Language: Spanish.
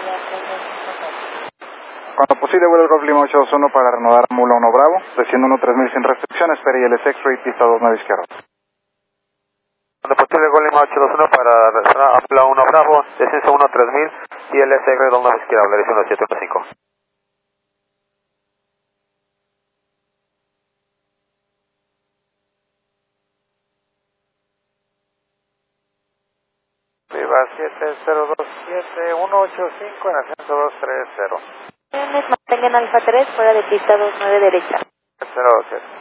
Cuando posible, vuelo el Golf Lima 821 para reanudar Mula 1 Bravo, desciendo 13000 sin restricciones, espere ILS X-Ray, pista 29 izquierda. Cuando posible, Golf Lima 821 para regresar a Mula 1 Bravo, descenso 13000, ILS X-Ray 29 izquierda, dirección 715. Viva 7027185 en ascenso 230. Mantengan Alfa 3 fuera de pista 29 derecha. 07.